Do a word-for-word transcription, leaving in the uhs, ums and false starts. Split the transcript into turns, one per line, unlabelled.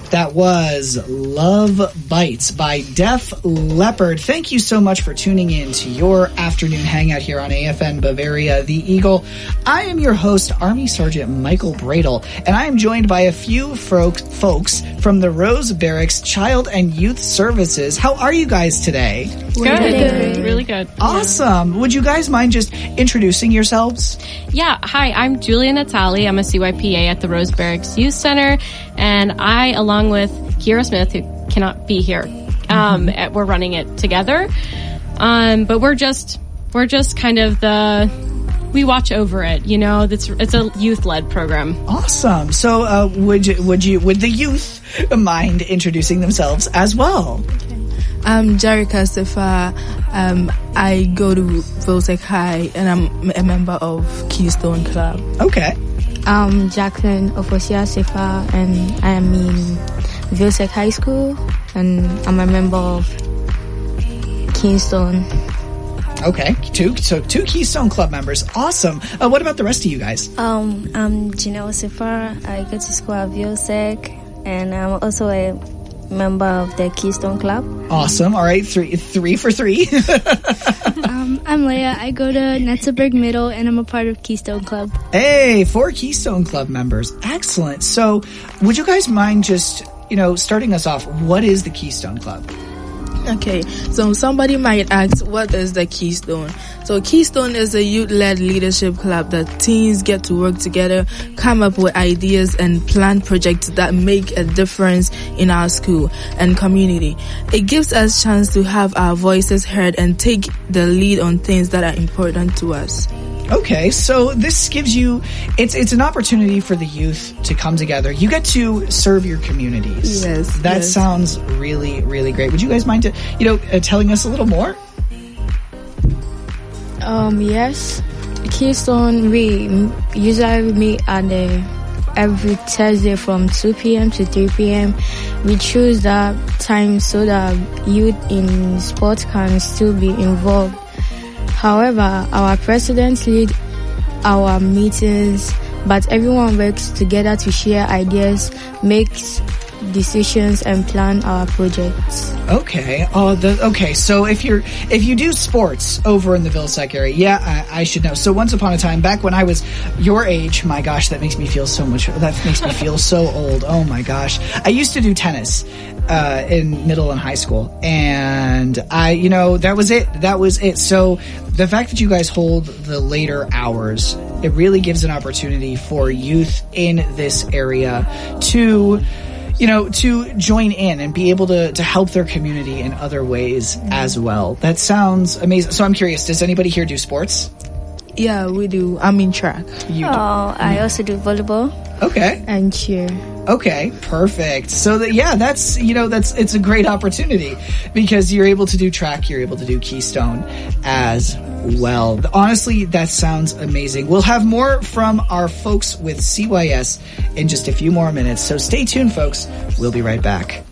That was Love Bites by Def Leppard. Thank you so much for tuning in to your afternoon hangout here on A F N Bavaria, The Eagle. I am your host, Army Sergeant Michael Bradle, and I am joined by a few fro- folks from the Rose Barracks Child and Youth Services. How are you guys today?
Good. Good. Really good.
Awesome. Yeah. Would you guys mind just introducing yourselves?
Yeah. Hi, I'm Julia Natali. I'm a C Y P A at the Rose Barracks Youth Center, and I, along with Kira Smith, who cannot be here, um, mm-hmm. we're running it together. Um, but we're just we're just kind of the we watch over it. You know, it's it's a youth-led program.
Awesome. So, uh, would you would you would the youth mind introducing themselves as well?
Okay. I'm Jarika Sefa. Um, I go to Vilsec High, and I'm a member of Keystone Club.
Okay.
I'm Jacqueline Ofosia Sefa, and I am in Vilsec High School, and I'm a member of Keystone.
Okay, two so two Keystone Club members. Awesome. Uh, what about the rest of you guys?
Um, I'm Janelle Sefa. I go to school at Vilsec, and I'm also a member of the Keystone Club.
Awesome. All right, three three for three.
um, I'm Leia. I go to Netzelberg Middle, and I'm a part of Keystone Club.
Hey, four Keystone Club members. Excellent. So, would you guys mind just, you know, starting us off? What is the Keystone Club?
Okay, so somebody might ask, what is the Keystone? So Keystone is a youth-led leadership club that teens get to work together, come up with ideas, and plan projects that make a difference in our school and community. It gives us a chance to have our voices heard and take the lead on things that are important to us.
Okay, so this gives you, it's it's an opportunity for the youth to come together. You get to serve your communities.
Yes.
That
yes.
sounds really, really great. Would you guys mind to, you know, uh, telling us a little more?
Um, yes. Keystone, we usually meet at the, every Thursday from two p.m. to three p.m. We choose that time so that youth in sports can still be involved. However, our presidents lead our meetings, but everyone works together to share ideas, makes decisions, and plan our projects.
Okay. Oh, the okay. So if you're if you do sports over in the Vilsec area, yeah, I, I should know. So once upon a time, back when I was your age, my gosh, that makes me feel so much. That makes me feel so old. Oh my gosh, I used to do tennis uh, in middle and high school, and I, you know, that was it. That was it. So the fact that you guys hold the later hours, it really gives an opportunity for youth in this area to, you know, to join in and be able to, to help their community in other ways as well. That sounds amazing. So I'm curious, does anybody here do sports?
Yeah, we do. I'm in track.
You do. Oh, I also do volleyball.
Okay.
And cheer.
Okay, perfect. So that, yeah, that's, you know, that's, it's a great opportunity because you're able to do track, you're able to do Keystone as well. Honestly, that sounds amazing. We'll have more from our folks with C Y S in just a few more minutes. So stay tuned, folks. We'll be right back.